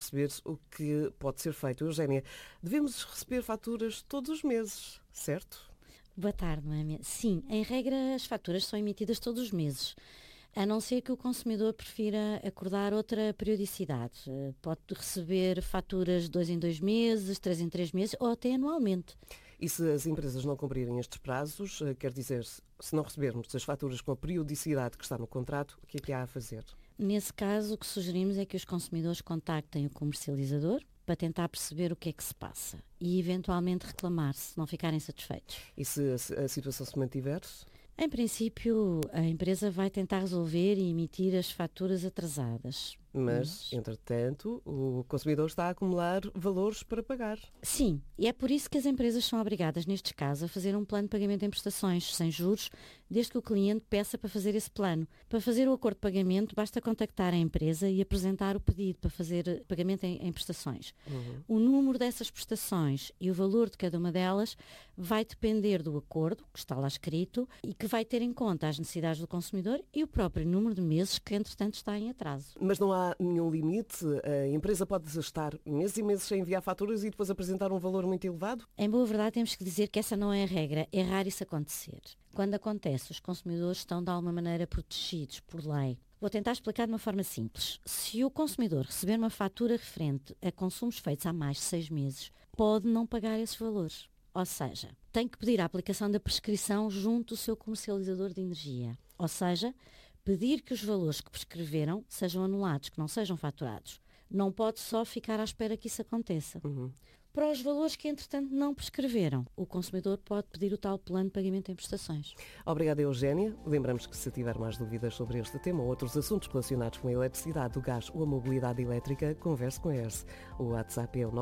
perceber o que pode ser feito. Eugénia, devemos receber faturas todos os meses, certo? Boa tarde, Noémia. Sim, em regra as faturas são emitidas todos os meses, a não ser que o consumidor prefira acordar outra periodicidade. Pode receber faturas de 2 em 2 meses, 3 em 3 meses ou até anualmente. E se as empresas não cumprirem estes prazos, quer dizer, se não recebermos as faturas com a periodicidade que está no contrato, o que há a fazer? Nesse caso, o que sugerimos é que os consumidores contactem o comercializador para tentar perceber o que é que se passa e eventualmente reclamar se não ficarem satisfeitos. E se a situação se mantiver? Em princípio, a empresa vai tentar resolver e emitir as faturas atrasadas. Mas, entretanto, o consumidor está a acumular valores para pagar. Sim, e é por isso que as empresas são obrigadas, nestes casos, a fazer um plano de pagamento em prestações, sem juros, desde que o cliente peça para fazer esse plano. Para fazer o acordo de pagamento, basta contactar a empresa e apresentar o pedido para fazer pagamento em prestações. O número dessas prestações e o valor de cada uma delas vai depender do acordo, que está lá escrito, e que vai ter em conta as necessidades do consumidor e o próprio número de meses que, entretanto, está em atraso. Mas não há nenhum limite? A empresa pode estar meses e meses sem enviar faturas e depois apresentar um valor muito elevado? Em boa verdade, temos que dizer que essa não é a regra. É raro isso acontecer. Quando acontece, os consumidores estão de alguma maneira protegidos por lei. Vou tentar explicar de uma forma simples. Se o consumidor receber uma fatura referente a consumos feitos há mais de 6 meses, pode não pagar esses valores. Ou seja, tem que pedir a aplicação da prescrição junto do seu comercializador de energia. Ou seja, pedir que os valores que prescreveram sejam anulados, que não sejam faturados. Não pode só ficar à espera que isso aconteça. Para os valores que, entretanto, não prescreveram, o consumidor pode pedir o tal plano de pagamento em prestações. Obrigada, Eugénia. Lembramos que se tiver mais dúvidas sobre este tema ou outros assuntos relacionados com a eletricidade, o gás ou a mobilidade elétrica, converse com a ERSE. O WhatsApp é o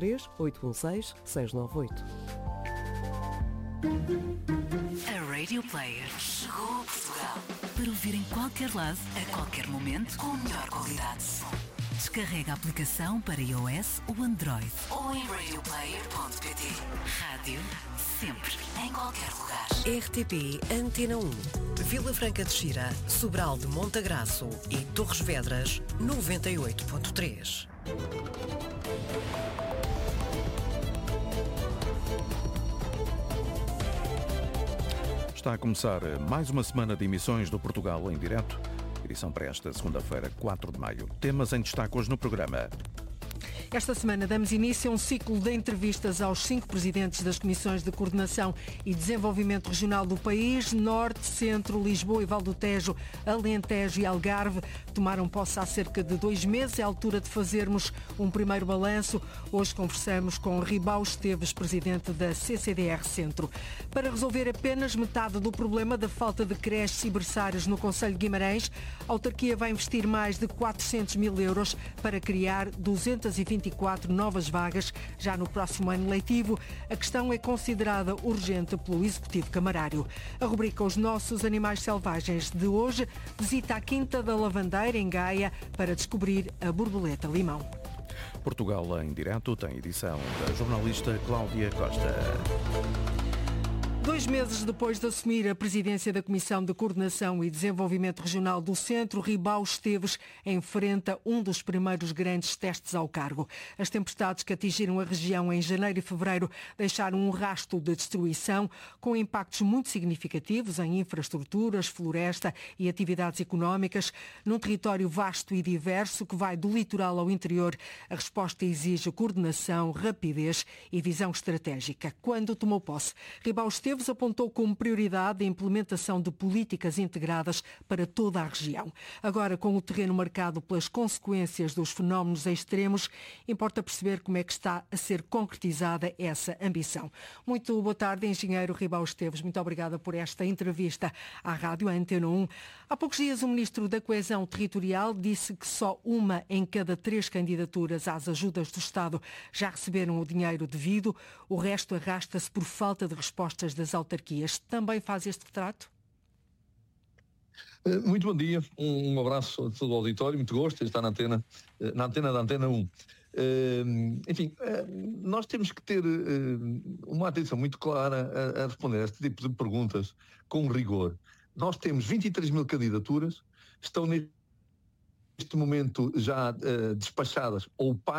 963-816-698. A Radio Player chegou a Portugal para ouvir em qualquer lado, a qualquer momento, com a melhor qualidade de som. Descarrega a aplicação para iOS ou Android ou em radioplayer.pt. Rádio sempre, em qualquer lugar. RTP Antena 1, Vila Franca de Xira, Sobral de Montagraço e Torres Vedras, 98.3. Está a começar mais uma semana de emissões do Portugal em direto. Edição para esta segunda-feira, 4 de maio. Temas em destaque hoje no programa. Esta semana damos início a um ciclo de entrevistas aos 5 presidentes das Comissões de Coordenação e Desenvolvimento Regional do país. Norte, Centro, Lisboa e Val do Tejo, Alentejo e Algarve tomaram posse há cerca de 2 meses. É a altura de fazermos um primeiro balanço. Hoje conversamos com Ribao Esteves, presidente da CCDR Centro. Para resolver apenas metade do problema da falta de creches e berçários no concelho de Guimarães, a autarquia vai investir mais de 400 mil euros para criar 224 novas vagas já no próximo ano letivo. A questão é considerada urgente pelo Executivo Camarário. A rubrica Os Nossos Animais Selvagens de hoje visita a Quinta da Lavandeira, em Gaia, para descobrir a borboleta-limão. Portugal em direto tem edição da jornalista Cláudia Costa. 2 meses depois de assumir a presidência da Comissão de Coordenação e Desenvolvimento Regional do Centro, Ribao Esteves enfrenta um dos primeiros grandes testes ao cargo. As tempestades que atingiram a região em janeiro e fevereiro deixaram um rastro de destruição, com impactos muito significativos em infraestruturas, floresta e atividades económicas. Num território vasto e diverso que vai do litoral ao interior, a resposta exige coordenação, rapidez e visão estratégica. Quando tomou posse, Ribao Esteves apontou como prioridade a implementação de políticas integradas para toda a região. Agora, com o terreno marcado pelas consequências dos fenómenos extremos, importa perceber como é que está a ser concretizada essa ambição. Muito boa tarde, engenheiro Ribao Esteves. Muito obrigada por esta entrevista à Rádio Antena 1. Há poucos dias, o Ministro da Coesão Territorial disse que só 1 em cada 3 candidaturas às ajudas do Estado já receberam o dinheiro devido. O resto arrasta-se por falta de respostas das autarquias. Também faz este retrato? Muito bom dia, um abraço a todo o auditório, muito gosto de estar na antena da Antena 1. Enfim, nós temos que ter uma atenção muito clara a responder a este tipo de perguntas com rigor. Nós temos 23 mil candidaturas, estão neste momento já despachadas ou